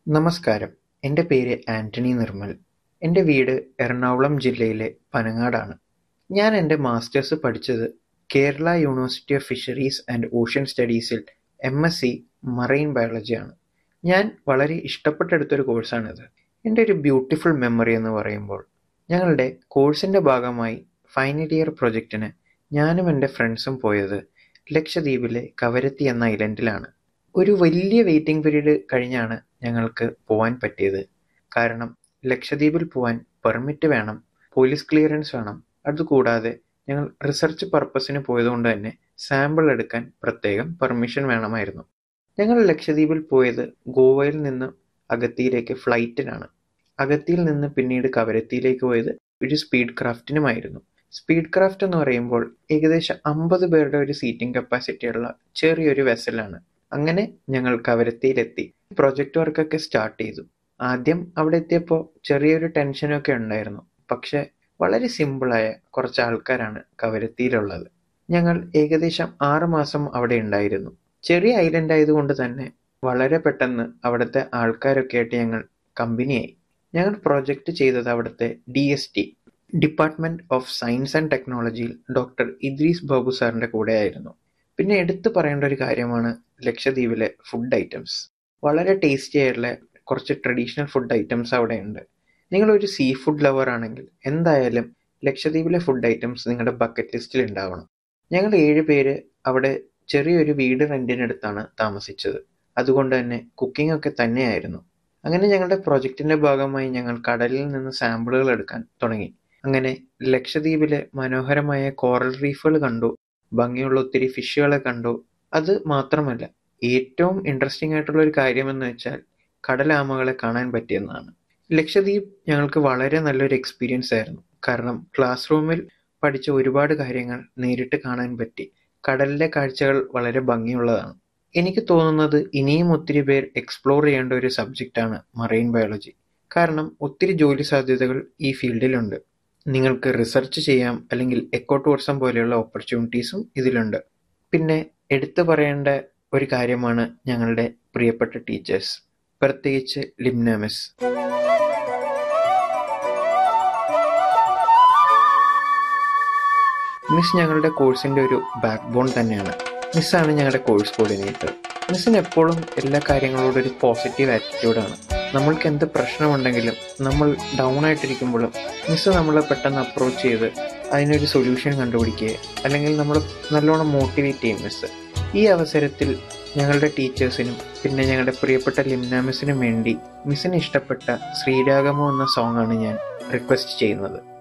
നമസ്കാരം. എൻ്റെ പേര് ആന്റണി നിർമ്മൽ. എൻ്റെ വീട് എറണാകുളം ജില്ലയിലെ പനങ്ങാടാണ്. ഞാൻ എൻ്റെ മാസ്റ്റേഴ്സ് പഠിച്ചത് Kerala university of fisheries and ocean സ്റ്റഡീസിൽ MSc marine ബയോളജിയാണ്. ഞാൻ വളരെ ഇഷ്ടപ്പെട്ടെടുത്തൊരു കോഴ്സാണിത്. എൻ്റെ ഒരു ബ്യൂട്ടിഫുൾ മെമ്മറി എന്ന് പറയുമ്പോൾ, ഞങ്ങളുടെ കോഴ്സിൻ്റെ ഭാഗമായി ഫൈനൽ ഇയർ പ്രൊജക്റ്റിന് ഞാനും എൻ്റെ ഫ്രണ്ട്സും പോയത് ലക്ഷദ്വീപിലെ കവരത്തി എന്ന ഐലൻഡിലാണ്. ഒരു വലിയ വെയിറ്റിംഗ് പീരീഡ് കഴിഞ്ഞാണ് ഞങ്ങൾക്ക് പോവാൻ പറ്റിയത്. കാരണം ലക്ഷദ്വീപിൽ പോവാൻ പെർമിറ്റ് വേണം, പോലീസ് ക്ലിയറൻസ് വേണം. അതുകൂടാതെ ഞങ്ങൾ റിസർച്ച് പർപ്പസിന് പോയതുകൊണ്ട് തന്നെ സാമ്പിൾ എടുക്കാൻ പ്രത്യേകം പെർമിഷൻ വേണമായിരുന്നു. ഞങ്ങൾ ലക്ഷദ്വീപിൽ പോയത് ഗോവയിൽ നിന്ന് അഗത്തിയിലേക്ക് ഫ്ലൈറ്റിനാണ്. അഗത്തിയിൽ നിന്ന് പിന്നീട് കവരത്തിയിലേക്ക് പോയത് ഒരു സ്പീഡ് ക്രാഫ്റ്റിനുമായിരുന്നു. സ്പീഡ് ക്രാഫ്റ്റ് എന്ന് പറയുമ്പോൾ ഏകദേശം 50 പേരുടെ ഒരു സീറ്റിംഗ് കപ്പാസിറ്റിയുള്ള ചെറിയൊരു വെസലാണ്. അങ്ങനെ ഞങ്ങൾ കവരത്തിയിലെത്തി. പ്രൊജക്റ്റ് വർക്കൊക്കെ സ്റ്റാർട്ട് ചെയ്തു. ആദ്യം അവിടെ എത്തിയപ്പോൾ ചെറിയൊരു ടെൻഷനൊക്കെ ഉണ്ടായിരുന്നു. പക്ഷെ വളരെ സിമ്പിളായ കുറച്ച് ആൾക്കാരാണ് കവരത്തിയിലുള്ളത്. ഞങ്ങൾ ഏകദേശം 6 മാസം അവിടെ ഉണ്ടായിരുന്നു. ചെറിയ ഐലൻഡ് ആയതുകൊണ്ട് തന്നെ വളരെ പെട്ടെന്ന് അവിടുത്തെ ആൾക്കാരൊക്കെ ആയിട്ട് ഞങ്ങൾ കമ്പനിയായി. ഞങ്ങൾ പ്രൊജക്റ്റ് ചെയ്തത് അവിടുത്തെ DST, department of science and ടെക്നോളജിയിൽ ഡോക്ടർ ഇദ്രീസ് ബാബു സാറിന്റെ കൂടെ ആയിരുന്നു. പിന്നെ എടുത്തു പറയേണ്ട ഒരു കാര്യമാണ് ലക്ഷദ്വീപിലെ ഫുഡ് ഐറ്റംസ്. വളരെ ടേസ്റ്റി ആയിട്ടുള്ള കുറച്ച് ട്രഡീഷണൽ ഫുഡ് ഐറ്റംസ് അവിടെ ഉണ്ട്. നിങ്ങളൊരു സീ ഫുഡ് ലവർ ആണെങ്കിൽ എന്തായാലും ലക്ഷദ്വീപിലെ ഫുഡ് ഐറ്റംസ് നിങ്ങളുടെ ബക്കറ്റ് ലിസ്റ്റിൽ ഉണ്ടാവണം. ഞങ്ങൾ 7 പേര് അവിടെ ചെറിയൊരു വീട് റെന്റിനെടുത്താണ് താമസിച്ചത്. അതുകൊണ്ട് തന്നെ കുക്കിംഗ് ഒക്കെ തന്നെയായിരുന്നു. അങ്ങനെ ഞങ്ങളുടെ പ്രൊജക്റ്റിന്റെ ഭാഗമായി ഞങ്ങൾ കടലിൽ നിന്ന് സാമ്പിളുകൾ എടുക്കാൻ തുടങ്ങി. അങ്ങനെ ലക്ഷദ്വീപിലെ മനോഹരമായ കോറൽ റീഫുകൾ കണ്ടു, ഭംഗിയുള്ള ഒത്തിരി ഫിഷുകളെ കണ്ടു. അത് മാത്രമല്ല, ഏറ്റവും ഇൻട്രസ്റ്റിംഗ് ആയിട്ടുള്ള ഒരു കാര്യമെന്ന് വെച്ചാൽ കടലാമകളെ കാണാൻ പറ്റിയെന്നാണ്. ലക്ഷദ്വീപ് ഞങ്ങൾക്ക് വളരെ നല്ലൊരു എക്സ്പീരിയൻസ് ആയിരുന്നു. കാരണം ക്ലാസ് റൂമിൽ പഠിച്ച ഒരുപാട് കാര്യങ്ങൾ നേരിട്ട് കാണാൻ പറ്റി. കടലിലെ കാഴ്ചകൾ വളരെ ഭംഗിയുള്ളതാണ്. എനിക്ക് തോന്നുന്നത് ഇനിയും ഒത്തിരി പേർ എക്സ്പ്ലോർ ചെയ്യേണ്ട ഒരു സബ്ജക്റ്റാണ് മറൈൻ ബയോളജി. കാരണം ഒത്തിരി ജോലി സാധ്യതകൾ ഈ ഫീൽഡിലുണ്ട്. നിങ്ങൾക്ക് റിസർച്ച് ചെയ്യാം, അല്ലെങ്കിൽ എക്കോ ടൂറിസം പോലെയുള്ള ഓപ്പർച്യൂണിറ്റീസും ഇതിലുണ്ട്. പിന്നെ എടുത്തു പറയേണ്ട ഒരു കാര്യമാണ് ഞങ്ങളുടെ പ്രിയപ്പെട്ട ടീച്ചേഴ്സ്, പ്രത്യേകിച്ച് ലിംന മിസ്. മിസ് ഞങ്ങളുടെ കോഴ്സിന്റെ ഒരു ബാക്ക് ബോൺ തന്നെയാണ്. മിസ്സാണ് ഞങ്ങളുടെ കോഴ്സ് കോർഡിനേറ്റർ. മിസ്സിന് എപ്പോഴും എല്ലാ കാര്യങ്ങളോടും ഒരു പോസിറ്റീവ് ആറ്റിറ്റ്യൂഡാണ്. നമ്മൾക്ക് എന്ത് പ്രശ്നമുണ്ടെങ്കിലും, നമ്മൾ ഡൗൺ ആയിട്ടിരിക്കുമ്പോഴും മിസ്സ് നമ്മളെ പെട്ടെന്ന് അപ്രോച്ച് ചെയ്ത് അതിനൊരു സൊല്യൂഷൻ കണ്ടുപിടിക്കുക, അല്ലെങ്കിൽ നമ്മൾ നല്ലോണം മോട്ടിവേറ്റ് ചെയ്യും മിസ്സ്. ഈ അവസരത്തിൽ ഞങ്ങളുടെ ടീച്ചേഴ്സിനും പിന്നെ ഞങ്ങളുടെ പ്രിയപ്പെട്ട ലിംന മിസ്സിനും വേണ്ടി മിസ്സിന് ഇഷ്ടപ്പെട്ട ശ്രീരാഗമോ എന്ന സോങ്ങാണ് ഞാൻ റിക്വസ്റ്റ് ചെയ്യുന്നത്.